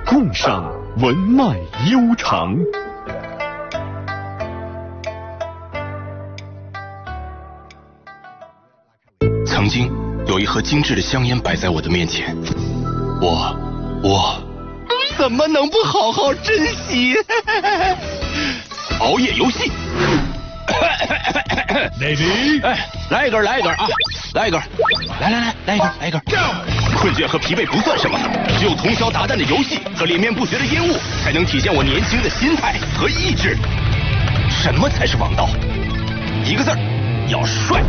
共赏文脉悠长。 曾经有一盒精致的香烟摆在我的面前，我怎么能不好好珍惜？熬夜游戏。 Lady， 哎，来一根啊，来一根，来一根。困倦和疲惫不算什么，只有通宵达旦的游戏和连绵不绝的烟雾，才能体现我年轻的心态和意志。什么才是王道？一个字儿，要帅。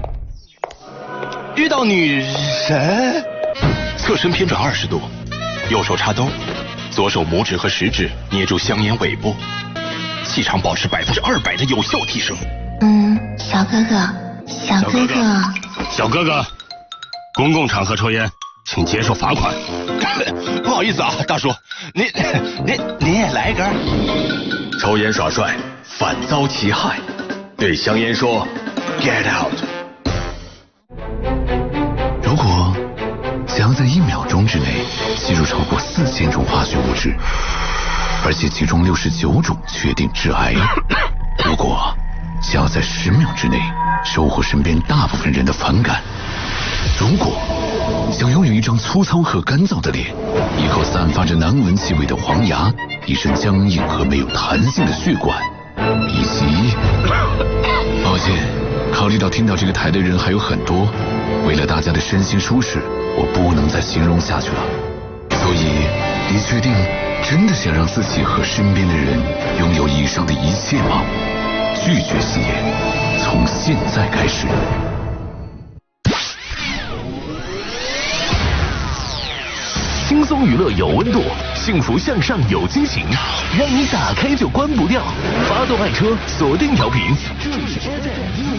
遇到女神，侧身偏转20度，右手插兜，左手拇指和食指捏住香烟尾部，气场保持200%的有效提升。 小哥哥， 公共场合抽烟，请接受罚款。 不好意思啊，大叔，您也来一根。 抽烟耍帅，反遭其害。对香烟说 ，Get out。 如果想要在1秒钟之内吸入超过4000种化学物质，而且其中69种确定致癌，如果想要在10秒之内收获身边大部分人的反感，如果想拥有一张粗糙和干燥的脸，一口散发着难闻气味的黄牙，一身僵硬和没有弹性的血管，以及……抱歉，考虑到听到这个台的人还有很多，为了大家的身心舒适，我不能再形容下去了。所以，你确定真的想让自己和身边的人拥有以上的一切吗？拒绝吸烟，从现在开始。 轻松娱乐有温度，幸福向上有激情，让你打开就关不掉。发动爱车，锁定调频，这里是 FM